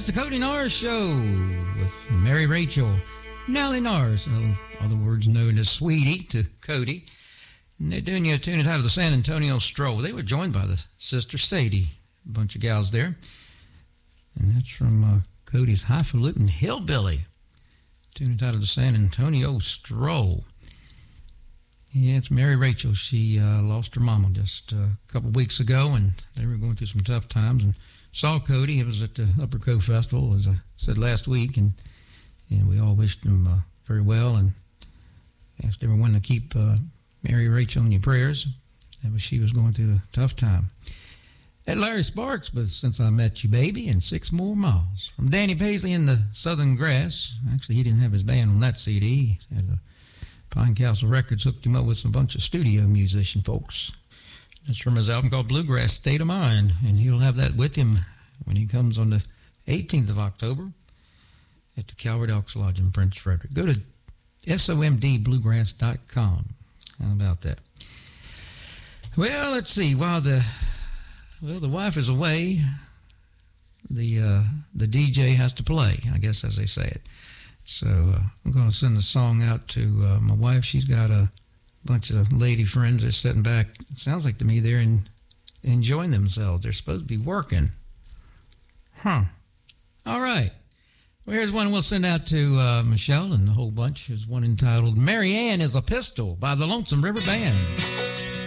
Yes, the Cody Norris Show with Mary Rachel, Nellie Norris, other words known as Sweetie to Cody. And they're doing you a tune out of the San Antonio Stroll. They were joined by the sister Sadie, a bunch of gals there. And that's from Cody's Highfalutin Hillbilly, tune out of the San Antonio Stroll. Yeah, it's Mary Rachel. She lost her mama just a couple weeks ago, and they were going through some tough times. And saw Cody. It was at the Upper Cove Festival, as I said last week, and we all wished him very well and asked everyone to keep Mary Rachel in your prayers. She was going through a tough time. At Larry Sparks, but Since I Met You, Baby, and 6 More Miles. From Danny Paisley and the Southern Grass. Actually, he didn't have his band on that CD. He had Pine Castle Records hooked him up with a bunch of studio musician folks. That's from his album called Bluegrass State of Mind, and he'll have that with him when he comes on the 18th of October at the Calvary Elks Lodge in Prince Frederick. Go to somdbluegrass.com. How about that? Well, let's see. While the wife is away, the DJ has to play, I guess, as they say it. So I'm going to send a song out to my wife. She's got a bunch of lady friends. They're sitting back. It sounds like to me they're enjoying themselves. They're supposed to be working. All right. Well, here's one we'll send out to Michelle and the whole bunch. There's one entitled Mary Ann is a Pistol by the Lonesome River Band.